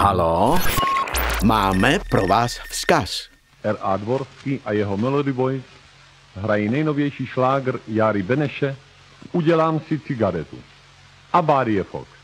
Halo? Máme pro vás vzkaz. R.A. Dvorský a jeho Melody Boys hrají nejnovější šlágr Jary Beneše Udělám si cigaretu. A Bárie Fox.